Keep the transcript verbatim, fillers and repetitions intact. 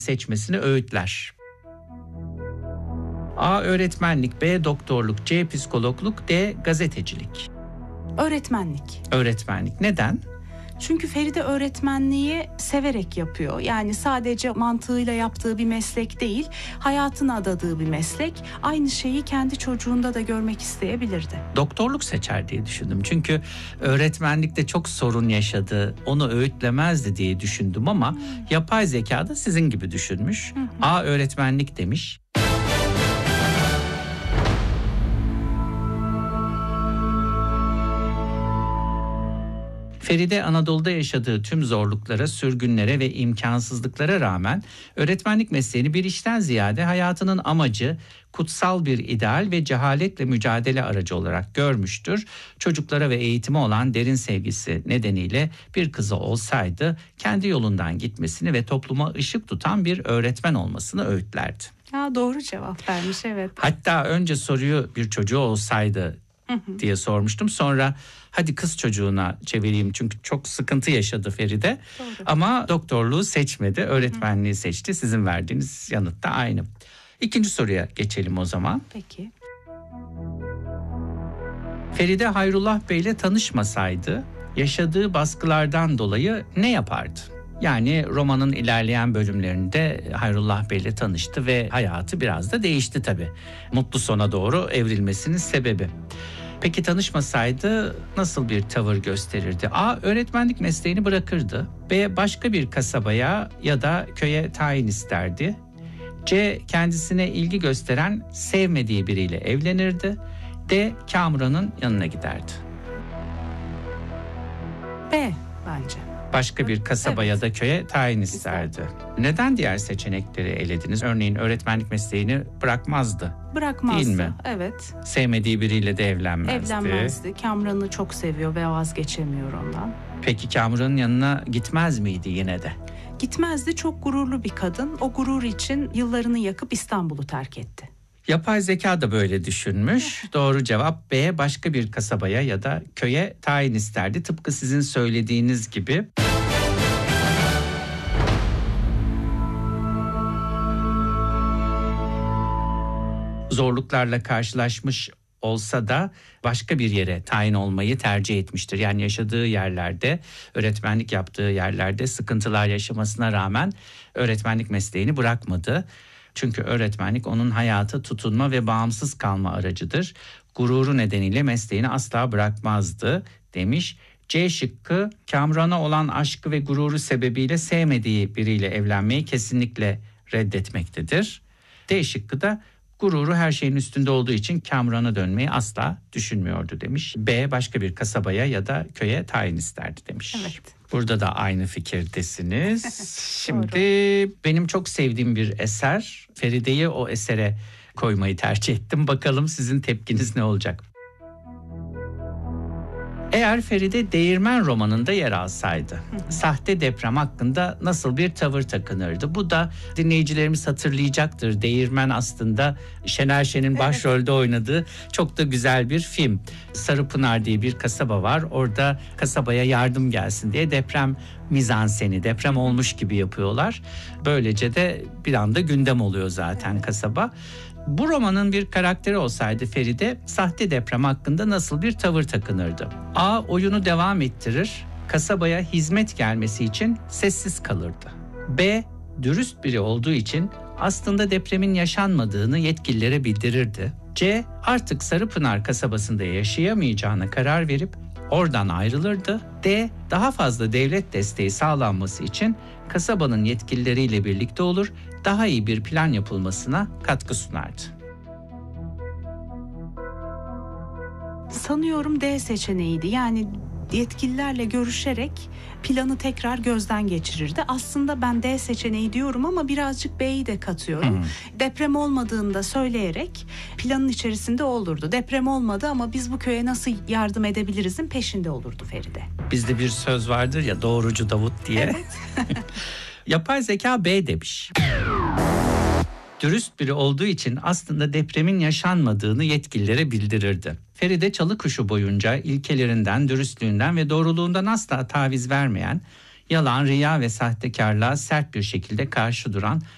seçmesini öğütler. A. Öğretmenlik, B. Doktorluk, C. Psikologluk, D. Gazetecilik. Öğretmenlik. Öğretmenlik. Neden? Çünkü Feride öğretmenliği severek yapıyor. Yani sadece mantığıyla yaptığı bir meslek değil, hayatını adadığı bir meslek. Aynı şeyi kendi çocuğunda da görmek isteyebilirdi. Doktorluk seçer diye düşündüm. Çünkü öğretmenlikte çok sorun yaşadı, onu öğütlemezdi diye düşündüm ama hmm. yapay zeka da sizin gibi düşünmüş. Hmm. A. Öğretmenlik demiş. Feride Anadolu'da yaşadığı tüm zorluklara, sürgünlere ve imkansızlıklara rağmen öğretmenlik mesleğini bir işten ziyade hayatının amacı, kutsal bir ideal ve cehaletle mücadele aracı olarak görmüştür. Çocuklara ve eğitime olan derin sevgisi nedeniyle bir kızı olsaydı kendi yolundan gitmesini ve topluma ışık tutan bir öğretmen olmasını öğütlerdi. Ya doğru cevap vermiş, evet. Hatta önce soruyu bir çocuğu olsaydı diye sormuştum. Sonra hadi kız çocuğuna çevireyim çünkü çok sıkıntı yaşadı Feride. Doğru. Ama doktorluğu seçmedi, öğretmenliği seçti. Sizin verdiğiniz yanıt da aynı. İkinci soruya geçelim o zaman. Peki. Feride Hayrullah Bey ile tanışmasaydı yaşadığı baskılardan dolayı ne yapardı? Yani romanın ilerleyen bölümlerinde Hayrullah Bey ile tanıştı ve hayatı biraz da değişti tabii. Mutlu sona doğru evrilmesinin sebebi. Peki tanışmasaydı nasıl bir tavır gösterirdi? A. Öğretmenlik mesleğini bırakırdı. B. Başka bir kasabaya ya da köye tayin isterdi. C. Kendisine ilgi gösteren sevmediği biriyle evlenirdi. D. Kamuran'ın yanına giderdi. B bence. Başka bir kasaba evet. ya da köye tayin isterdi. Neden diğer seçenekleri elediniz? Örneğin öğretmenlik mesleğini bırakmazdı. Bırakmazdı. Değil mi? Evet. Sevmediği biriyle de evlenmezdi. Evlenmezdi. Kamuran'ı çok seviyor ve vazgeçemiyor ondan. Peki Kamuran'ın yanına gitmez miydi yine de? Gitmezdi. Çok gururlu bir kadın. O gurur için yıllarını yakıp İstanbul'u terk etti. Yapay zeka da böyle düşünmüş. Doğru cevap B. Başka bir kasabaya ya da köye tayin isterdi. Tıpkı sizin söylediğiniz gibi. Zorluklarla karşılaşmış olsa da başka bir yere tayin olmayı tercih etmiştir. Yani yaşadığı yerlerde, öğretmenlik yaptığı yerlerde sıkıntılar yaşamasına rağmen öğretmenlik mesleğini bırakmadı. Çünkü öğretmenlik onun hayata tutunma ve bağımsız kalma aracıdır. Gururu nedeniyle mesleğini asla bırakmazdı demiş. C şıkkı Kamuran'a olan aşkı ve gururu sebebiyle sevmediği biriyle evlenmeyi kesinlikle reddetmektedir. D şıkkı da gururu her şeyin üstünde olduğu için Kamuran'a dönmeyi asla düşünmüyordu demiş. B başka bir kasabaya ya da köye tayin isterdi demiş. Evet. Burada da aynı fikirdesiniz. Şimdi benim çok sevdiğim bir eser. Feride'yi o esere koymayı tercih ettim. Bakalım sizin tepkiniz ne olacak? Eğer Feride Değirmen romanında yer alsaydı, sahte deprem hakkında nasıl bir tavır takınırdı? Bu da dinleyicilerimiz hatırlayacaktır. Değirmen aslında Şener Şen'in başrolde oynadığı çok da güzel bir film. Sarıpınar diye bir kasaba var. Orada kasabaya yardım gelsin diye deprem mizanseni, deprem olmuş gibi yapıyorlar. Böylece de bir anda gündem oluyor zaten kasaba. Bu romanın bir karakteri olsaydı Feride, sahte deprem hakkında nasıl bir tavır takınırdı? A. Oyunu devam ettirir, kasabaya hizmet gelmesi için sessiz kalırdı. B. Dürüst biri olduğu için aslında depremin yaşanmadığını yetkililere bildirirdi. C. Artık Sarıpınar kasabasında yaşayamayacağına karar verip oradan ayrılırdı. D. Daha fazla devlet desteği sağlanması için kasabanın yetkilileriyle birlikte olur, daha iyi bir plan yapılmasına katkı sunardı. Sanıyorum D seçeneğiydi. Yani yetkililerle görüşerek planı tekrar gözden geçirirdi. Aslında ben D seçeneği diyorum ama birazcık B'yi de katıyorum. Hmm. Deprem olmadığını da söyleyerek planın içerisinde olurdu. Deprem olmadı ama biz bu köye nasıl yardım edebilirizin peşinde olurdu Feride. Bizde bir söz vardır ya, doğrucu Davut diye. Evet. Yapay zeka B demiş. Dürüst biri olduğu için aslında depremin yaşanmadığını yetkililere bildirirdi. Feride Çalıkuşu boyunca ilkelerinden, dürüstlüğünden ve doğruluğundan asla taviz vermeyen, yalan, riya ve sahtekarlığa sert bir şekilde karşı duran